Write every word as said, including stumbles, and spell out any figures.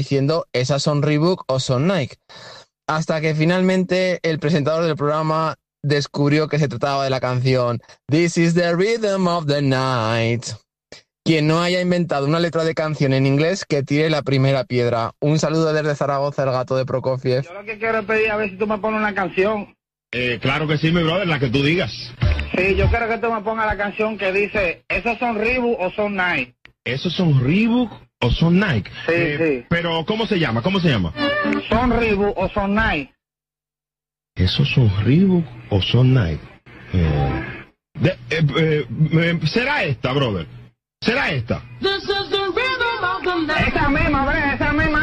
diciendo esas son Reebok o son Nike. Hasta que finalmente el presentador del programa descubrió que se trataba de la canción This is the rhythm of the night. Quien no haya inventado una letra de canción en inglés, que tire la primera piedra. Un saludo desde Zaragoza, el gato de Prokofiev. Yo lo que quiero es pedir a ver si tú me pones una canción. Eh, claro que sí, mi brother, la que tú digas. Sí, yo quiero que tú me pongas la canción que dice, ¿esos son Reebok o son Nike? ¿Esos son Reebok o son Nike? Sí, eh, sí. Pero, ¿cómo se llama? ¿Cómo se llama? ¿Son Reebok o son Nike? ¿Esos son Reebok o son Nike? Eh, de, eh, eh, eh, ¿Será esta, brother? ¿Será esta? Esa misma, bre, esa misma